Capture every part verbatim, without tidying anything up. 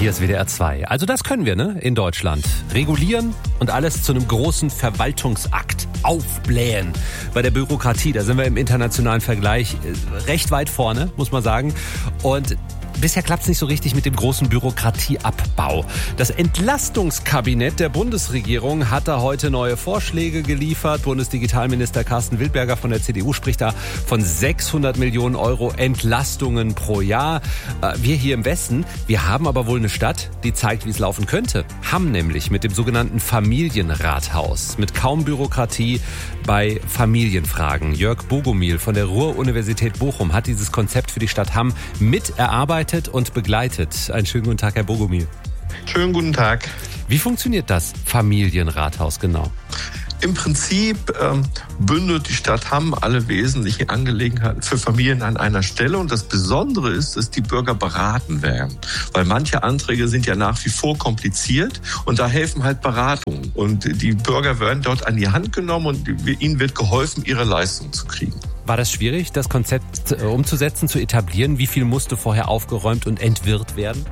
Hier ist W D R zwei. Also das können wir, ne? In Deutschland. Regulieren und alles zu einem großen Verwaltungsakt aufblähen. Bei der Bürokratie, da sind wir im internationalen Vergleich recht weit vorne, muss man sagen. Und bisher klappt es nicht so richtig mit dem großen Bürokratieabbau. Das Entlastungskabinett der Bundesregierung hat da heute neue Vorschläge geliefert. Bundesdigitalminister Carsten Wildberger von der C D U spricht da von sechshundert Millionen Euro Entlastungen pro Jahr. Wir hier im Westen, wir haben aber wohl eine Stadt, die zeigt, wie es laufen könnte. Hamm nämlich mit dem sogenannten Familienrathaus. Mit kaum Bürokratie bei Familienfragen. Jörg Bogomil von der Ruhr-Universität Bochum hat dieses Konzept für die Stadt Hamm mit erarbeitet und begleitet. Einen schönen guten Tag, Herr Bogomil. Schönen guten Tag. Wie funktioniert das Familienrathaus genau? Im Prinzip ähm, bündelt die Stadt Hamm alle wesentlichen Angelegenheiten für Familien an einer Stelle. Und das Besondere ist, dass die Bürger beraten werden. Weil manche Anträge sind ja nach wie vor kompliziert und da helfen halt Beratungen. Und die Bürger werden dort an die Hand genommen und ihnen wird geholfen, ihre Leistung zu kriegen. War das schwierig, das Konzept umzusetzen, zu etablieren? Wie viel musste vorher aufgeräumt und entwirrt werden?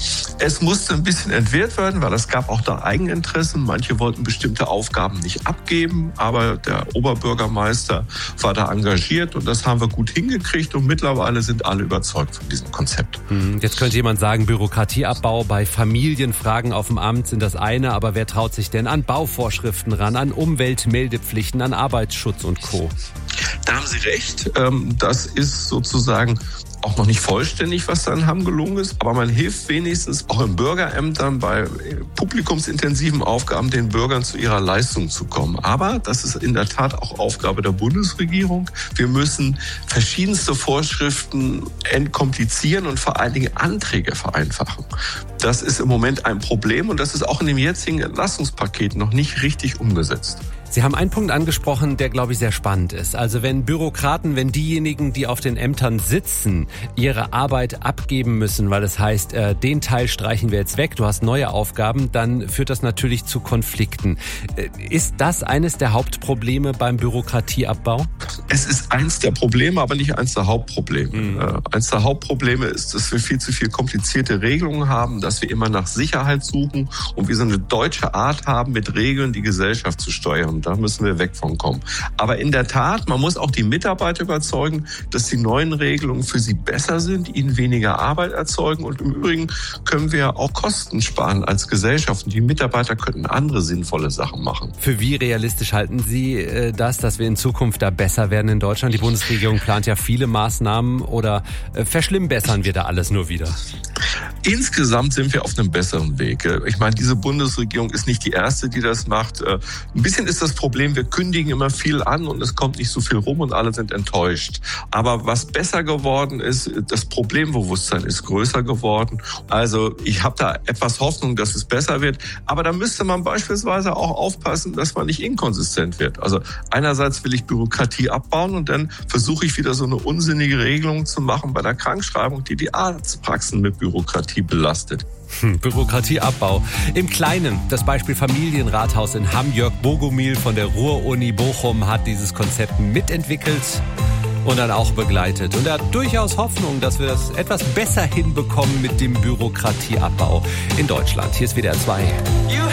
Es musste ein bisschen entwirrt werden, weil es gab auch da Eigeninteressen. Manche wollten bestimmte Aufgaben nicht abgeben, aber der Oberbürgermeister war da engagiert und das haben wir gut hingekriegt und mittlerweile sind alle überzeugt von diesem Konzept. Jetzt könnte jemand sagen, Bürokratieabbau bei Familienfragen auf dem Amt sind das eine, aber wer traut sich denn an Bauvorschriften ran, an Umweltmeldepflichten, an Arbeitsschutz und Co.? Da haben Sie recht. Das ist sozusagen auch noch nicht vollständig, was da in Hamm gelungen ist, aber man hilft wenigstens auch in Bürgerämtern bei publikumsintensiven Aufgaben den Bürgern zu ihrer Leistung zu kommen. Aber das ist in der Tat auch Aufgabe der Bundesregierung. Wir müssen verschiedenste Vorschriften entkomplizieren und vor allen Dingen Anträge vereinfachen. Das ist im Moment ein Problem und das ist auch in dem jetzigen Entlastungspaket noch nicht richtig umgesetzt. Sie haben einen Punkt angesprochen, der, glaube ich, sehr spannend ist. Also wenn Bürokraten, wenn diejenigen, die auf den Ämtern sitzen, ihre Arbeit abgeben müssen, weil es heißt, äh, den Teil streichen wir jetzt weg, du hast neue Aufgaben, dann führt das natürlich zu Konflikten. Äh, ist das eines der Hauptprobleme beim Bürokratieabbau? Es ist eins der Probleme, aber nicht eins der Hauptprobleme. Mhm. Äh, eins der Hauptprobleme ist, dass wir viel zu viel komplizierte Regelungen haben, dass wir immer nach Sicherheit suchen und wir so eine deutsche Art haben, mit Regeln die Gesellschaft zu steuern. Da müssen wir weg von kommen. Aber in der Tat, man muss auch die Mitarbeiter überzeugen, dass die neuen Regelungen für sie besser sind, ihnen weniger Arbeit erzeugen. Und im Übrigen können wir auch Kosten sparen als Gesellschaft. Und die Mitarbeiter könnten andere sinnvolle Sachen machen. Für wie realistisch halten Sie äh, das, dass wir in Zukunft da besser werden in Deutschland? Die Bundesregierung plant ja viele Maßnahmen oder äh, verschlimmbessern wir da alles nur wieder? Insgesamt sind wir auf einem besseren Weg. Ich meine, diese Bundesregierung ist nicht die erste, die das macht. Ein bisschen ist das Problem, wir kündigen immer viel an und es kommt nicht so viel rum und alle sind enttäuscht. Aber was besser geworden ist, das Problembewusstsein ist größer geworden. Also ich habe da etwas Hoffnung, dass es besser wird. Aber da müsste man beispielsweise auch aufpassen, dass man nicht inkonsistent wird. Also einerseits will ich Bürokratie abbauen und dann versuche ich wieder so eine unsinnige Regelung zu machen bei der Krankschreibung, die die Arztpraxen mit Bürokratie belastet. Hm, Bürokratieabbau. Im Kleinen, das Beispiel Familienrathaus in Hamm. Jörg Bogomil von der Ruhr-Uni Bochum hat dieses Konzept mitentwickelt und dann auch begleitet. Und er hat durchaus Hoffnung, dass wir das etwas besser hinbekommen mit dem Bürokratieabbau in Deutschland. Hier ist W D R zwei.